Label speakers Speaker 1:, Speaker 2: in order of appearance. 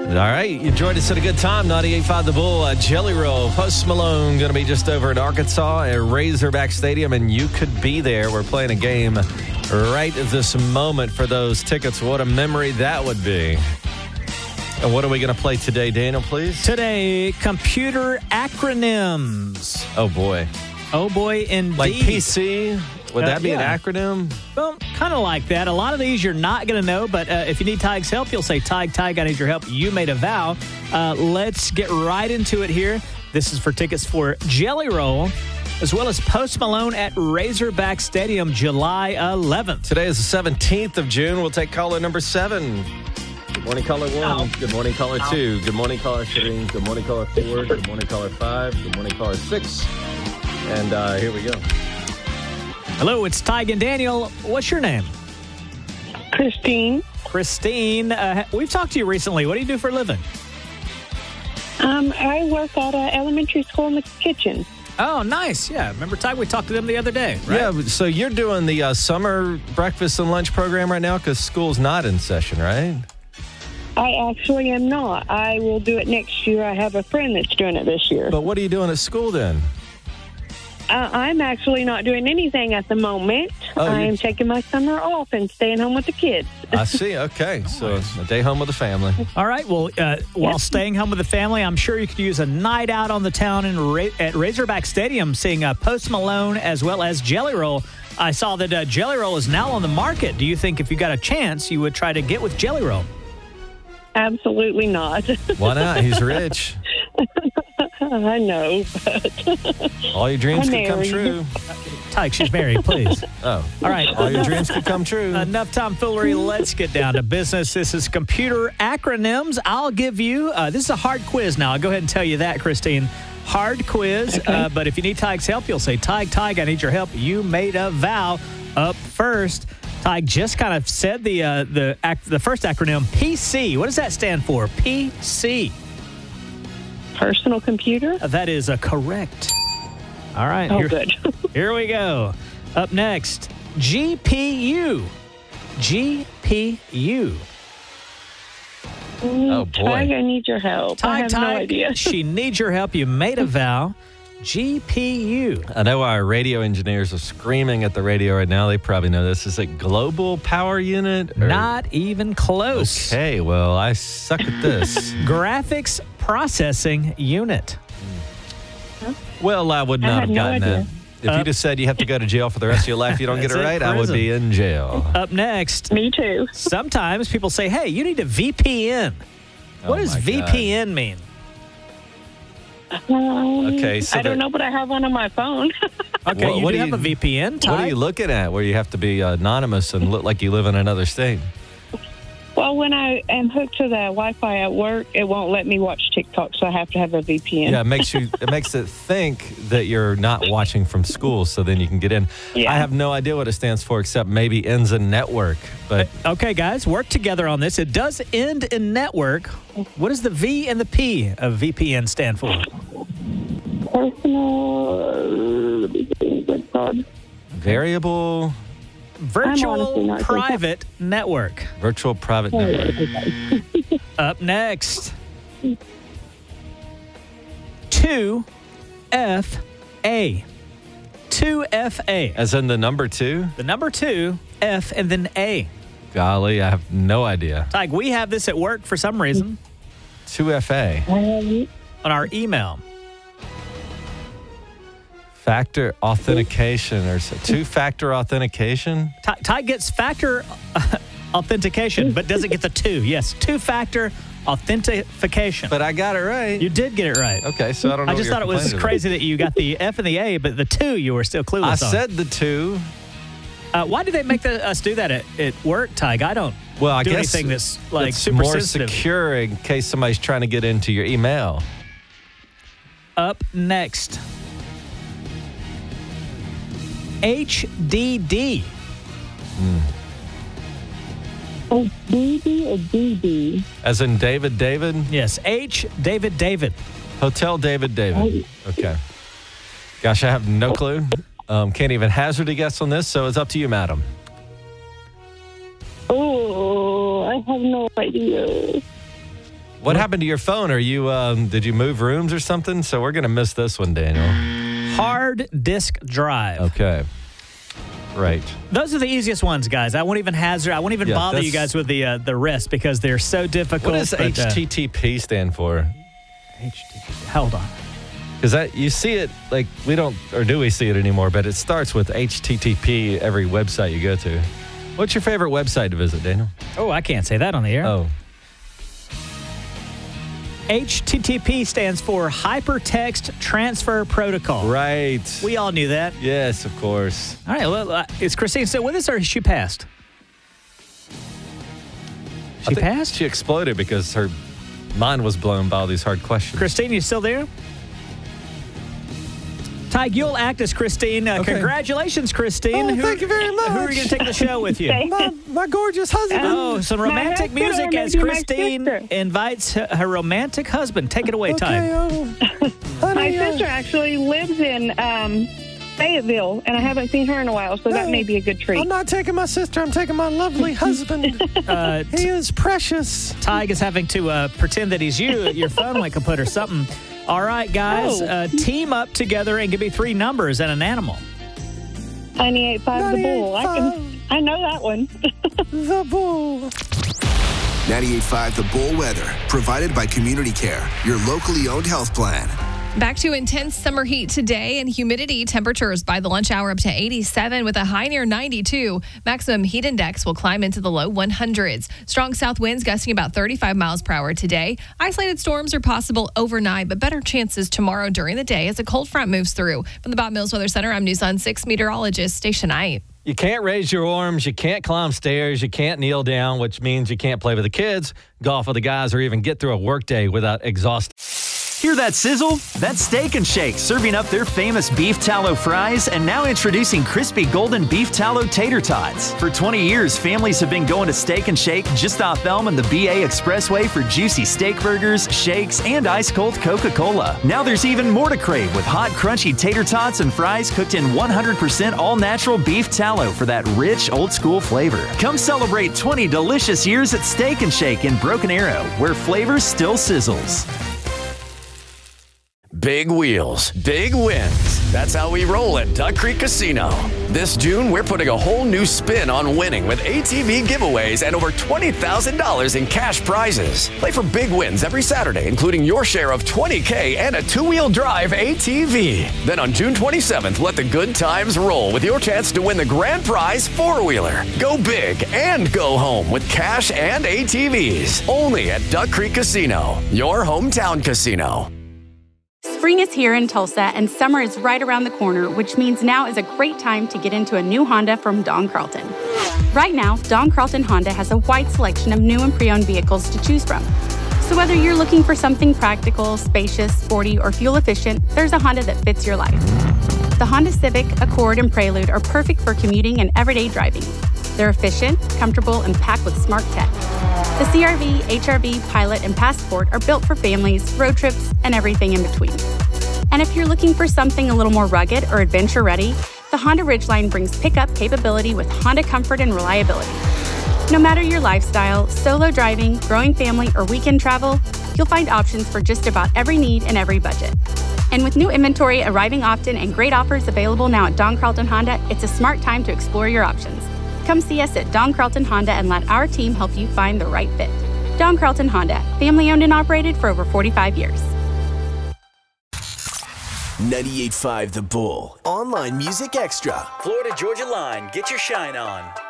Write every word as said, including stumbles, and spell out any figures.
Speaker 1: All right, you joined us at a good time. ninety-eight point five The Bull, uh, Jelly Roll. Post Malone going to be just over in Arkansas at Razorback Stadium, and you could be there. We're playing a game right at this moment for those tickets. What a memory that would be. And what are we going to play today, Daniel, please?
Speaker 2: Today, computer acronyms.
Speaker 1: Oh, boy.
Speaker 2: Oh, boy, indeed.
Speaker 1: Like P C? Would
Speaker 2: Uh,
Speaker 1: that be
Speaker 2: yeah.
Speaker 1: an acronym?
Speaker 2: Well, kind of like that. A lot of these you're not going to know, but uh, if you need Tig's help, you'll say, Tig, Tig, I need your help. You made a vow. Uh, let's get right into it here. This is for tickets for Jelly Roll, as well as Post Malone at Razorback Stadium, July eleventh.
Speaker 1: Today is the seventeenth of June. We'll take caller number seven. Good morning, caller one.
Speaker 3: Oh.
Speaker 1: Good morning, caller two. Good morning, caller three. Good morning, caller four. Good morning, caller five. Good morning, caller six. And uh, here we go.
Speaker 2: Hello, it's Tig and Daniel. What's your name?
Speaker 3: Christine.
Speaker 2: Christine. Uh, we've talked to you recently. What do you do for a living?
Speaker 3: Um, I work at an elementary school in the kitchen.
Speaker 2: Oh, nice. Yeah. Remember, Tig, we talked to them the other day, right?
Speaker 1: Yeah, so you're doing the uh, summer breakfast and lunch program right now because school's not in session, right?
Speaker 3: I actually am not. I will do it next year. I have a friend that's doing it this year.
Speaker 1: But what are you doing at school then?
Speaker 3: Uh, I'm actually not doing anything at the moment.
Speaker 1: Oh,
Speaker 3: I
Speaker 1: you-
Speaker 3: am taking my summer off and staying home with the kids.
Speaker 1: I see. Okay. So a day home with the family.
Speaker 2: All right. Well, uh, while staying home with the family, I'm sure you could use a night out on the town in Ra- at Razorback Stadium, seeing uh, Post Malone as well as Jelly Roll. I saw that uh, Jelly Roll is now on the market. Do you think if you got a chance, you would try to get with Jelly Roll?
Speaker 3: Absolutely not.
Speaker 1: Why not? He's rich.
Speaker 3: I know, but
Speaker 1: All your dreams
Speaker 3: I'm
Speaker 1: could come
Speaker 3: married.
Speaker 1: true.
Speaker 2: Tig, she's married, please.
Speaker 1: Oh.
Speaker 2: All right.
Speaker 1: All your dreams could come true.
Speaker 2: Enough tomfoolery. Let's get down to business. This is computer acronyms. I'll give you, uh, this is a hard quiz now. I'll go ahead and tell you that, Christine. Hard quiz,
Speaker 3: Okay.
Speaker 2: uh, but if you need Tig's help, you'll say, Tig, Tig, I need your help. You made a vow. Up first, Tig just kind of said the uh, the ac- the first acronym, P C. What does that stand for? P C.
Speaker 3: personal computer.
Speaker 2: Uh, that is uh, correct. All right.
Speaker 3: Oh,
Speaker 2: here,
Speaker 3: good.
Speaker 2: here we go. Up next, G P U. G P U.
Speaker 1: Oh, boy.
Speaker 3: Tig, I need your help. I have
Speaker 2: Tig,
Speaker 3: no
Speaker 2: Tig,
Speaker 3: idea.
Speaker 2: she needs your help. You made a vow. G P U.
Speaker 1: I know our radio engineers are screaming at the radio right now. They probably know this. Is it Global Power Unit? or-
Speaker 2: Not even close.
Speaker 1: Okay, well, I suck at this.
Speaker 2: Graphics Processing Unit.
Speaker 1: Well, I would
Speaker 3: I
Speaker 1: not
Speaker 3: had
Speaker 1: have
Speaker 3: no
Speaker 1: gotten
Speaker 3: idea.
Speaker 1: that. If
Speaker 2: Uh,
Speaker 1: you just said you have to go to jail for the rest of your life, you don't get it
Speaker 2: That's it,
Speaker 1: right, I would
Speaker 2: prison.
Speaker 1: be in jail.
Speaker 2: Up next,
Speaker 3: Me too.
Speaker 2: sometimes people say, hey, you need a V P N. What
Speaker 1: Oh,
Speaker 2: does
Speaker 1: my
Speaker 2: V P N mean?
Speaker 3: Um,
Speaker 1: Okay, so
Speaker 3: I don't
Speaker 1: there-
Speaker 3: know, but I have one on my phone.
Speaker 2: Okay,
Speaker 1: What-
Speaker 2: you
Speaker 1: what
Speaker 2: do
Speaker 1: do
Speaker 2: have
Speaker 1: you-
Speaker 2: a V P N,
Speaker 1: What are
Speaker 2: Tig.
Speaker 1: you looking at where you have to be anonymous and look like you live in another state?
Speaker 3: Well, when I am hooked to the Wi-Fi at work, it won't let me watch TikTok, so I have to have a V P N.
Speaker 1: Yeah, it makes you it makes it think that you're not watching from school, so then you can get in.
Speaker 3: Yeah.
Speaker 1: I have no idea what it stands for except maybe ends in network. But
Speaker 2: Okay, guys, work together on this. It does end in network. What does the V and the P of V P N stand for?
Speaker 3: Personal. What's called?
Speaker 1: variable
Speaker 2: Virtual
Speaker 3: honestly not sure.
Speaker 2: Private Network.
Speaker 1: virtual private network.
Speaker 2: Up next, two F A. two F A.
Speaker 1: As in the number two?
Speaker 2: The number two, F, and then A.
Speaker 1: Golly, I have no idea.
Speaker 2: Tig, we have this at work for some reason
Speaker 1: two F A.
Speaker 2: on our email.
Speaker 1: Factor authentication or so- two-factor authentication?
Speaker 2: Ty, Ty gets factor uh, authentication, but doesn't get the two. Yes, two-factor authentication.
Speaker 1: But I got it right.
Speaker 2: You did get it right.
Speaker 1: Okay, so I don't know.
Speaker 2: I
Speaker 1: what
Speaker 2: just
Speaker 1: you're
Speaker 2: thought it was
Speaker 1: complaining
Speaker 2: crazy that you got the F and the A, but the two you were still
Speaker 1: about.
Speaker 2: clueless
Speaker 1: I
Speaker 2: on.
Speaker 1: said the two.
Speaker 2: Uh, why do they make the, us do that at, at work, Tig? I don't
Speaker 1: Well, I
Speaker 2: do
Speaker 1: guess
Speaker 2: anything that's like
Speaker 1: it's
Speaker 2: super
Speaker 1: more
Speaker 2: sensitive.
Speaker 1: secure in case somebody's trying to get into your email.
Speaker 2: Up next, H D D.
Speaker 3: Oh, B B or D B?
Speaker 1: As in David, David?
Speaker 2: Yes, H. David David.
Speaker 1: Hotel David, David. Okay. Gosh, I have no clue. Um, can't even hazard a guess on this, so it's up to you, madam.
Speaker 3: Oh, I have no idea.
Speaker 1: What happened to your phone? Are you um, did you move rooms or something? So we're gonna miss this one, Daniel.
Speaker 2: Hard disk drive.
Speaker 1: Okay. Right.
Speaker 2: Those are the easiest ones, guys. I won't even hazard. I won't even
Speaker 1: Yeah,
Speaker 2: bother
Speaker 1: that's-
Speaker 2: you guys with the uh, the rest because they're so difficult.
Speaker 1: What does
Speaker 2: but, uh,
Speaker 1: H T T P stand for?
Speaker 2: H T T P. Hold on.
Speaker 1: Because that you see it like we don't, or do we see it anymore? But it starts with H T T P every website you go to. What's your favorite website to visit, Daniel?
Speaker 2: Oh, I can't say that on the air.
Speaker 1: Oh.
Speaker 2: H T T P stands for Hypertext Transfer Protocol.
Speaker 1: Right.
Speaker 2: We all knew that.
Speaker 1: Yes, of course.
Speaker 2: All right. Well, uh, is Christine still with us, or has she passed?
Speaker 1: I
Speaker 2: She
Speaker 1: think
Speaker 2: passed?
Speaker 1: She exploded because her mind was blown by all these hard questions.
Speaker 2: Christine, you still there? Tig, you'll act as Christine. Uh,
Speaker 1: Okay.
Speaker 2: Congratulations, Christine.
Speaker 1: Oh, thank you very
Speaker 2: Who are
Speaker 1: much.
Speaker 2: you going to take the show with you?
Speaker 3: Thank-
Speaker 1: my, my gorgeous husband.
Speaker 2: Oh, some
Speaker 3: My
Speaker 2: romantic
Speaker 3: husband
Speaker 2: music
Speaker 3: or
Speaker 2: as
Speaker 3: maybe my
Speaker 2: Christine
Speaker 3: sister.
Speaker 2: invites her, her romantic husband. Take it away,
Speaker 1: okay,
Speaker 2: Tig.
Speaker 1: oh,
Speaker 3: My
Speaker 1: honey, uh,
Speaker 3: sister actually lives in um, Fayetteville, and I haven't seen her in a while, so that
Speaker 1: No.
Speaker 3: may be a good treat.
Speaker 1: I'm not taking my sister. I'm taking my lovely husband.
Speaker 2: Uh,
Speaker 1: He is precious.
Speaker 2: Tig is having to uh, pretend that he's you. Your phone went kaput or something. All right, guys,
Speaker 3: Oh.
Speaker 2: uh, team up together and give me three numbers and an animal.
Speaker 3: ninety-eight point five The Bull. I can. I know that one.
Speaker 1: The bull.
Speaker 4: ninety-eight point five The Bull Weather, provided by Community Care, your locally owned health plan.
Speaker 5: Back to intense summer heat today and humidity. Temperatures by the lunch hour up to eighty-seven with a high near ninety-two. Maximum heat index will climb into the low hundreds. Strong south winds gusting about thirty-five miles per hour today. Isolated storms are possible overnight, but better chances tomorrow during the day as a cold front moves through. From the Bob Mills Weather Center, I'm News on six meteorologist Station Knight.
Speaker 1: You can't raise your arms. You can't climb stairs. You can't kneel down, which means you can't play with the kids, golf with the guys, or even get through a workday without exhausting.
Speaker 6: Hear that sizzle? That's Steak and Shake serving up their famous beef tallow fries and now introducing crispy golden beef tallow tater tots. For twenty years, families have been going to Steak and Shake just off Elm and the B A Expressway for juicy steak burgers, shakes, and ice-cold Coca-Cola. Now there's even more to crave with hot, crunchy tater tots and fries cooked in one hundred percent all-natural beef tallow for that rich, old-school flavor. Come celebrate twenty delicious years at Steak and Shake in Broken Arrow, where flavor still sizzles.
Speaker 7: Big wheels, big wins. That's how we roll at Duck Creek Casino. This June, we're putting a whole new spin on winning with A T V giveaways and over twenty thousand dollars in cash prizes. Play for big wins every Saturday, including your share of twenty K and a two-wheel drive A T V. Then on June twenty-seventh, let the good times roll with your chance to win the grand prize four-wheeler. Go big and go home with cash and A T Vs. Only at Duck Creek Casino, your hometown casino.
Speaker 8: Spring is here in Tulsa and summer is right around the corner, which means now is a great time to get into a new Honda from Don Carlton. Right now, Don Carlton Honda has a wide selection of new and pre-owned vehicles to choose from. So whether you're looking for something practical, spacious, sporty, or fuel efficient, there's a Honda that fits your life. The Honda Civic, Accord, and Prelude are perfect for commuting and everyday driving. They're efficient, comfortable, and packed with smart tech. The C R V, H R V, Pilot, and Passport are built for families, road trips, and everything in between. And if you're looking for something a little more rugged or adventure-ready, the Honda Ridgeline brings pickup capability with Honda comfort and reliability. No matter your lifestyle, solo driving, growing family, or weekend travel, you'll find options for just about every need and every budget. And with new inventory arriving often and great offers available now at Don Carlton Honda, it's a smart time to explore your options. Come see us at Don Carlton Honda and let our team help you find the right fit. Don Carlton Honda, family owned and operated for over forty-five years.
Speaker 4: ninety-eight point five The Bull. Online Music Extra.
Speaker 6: Florida Georgia Line, get your shine on.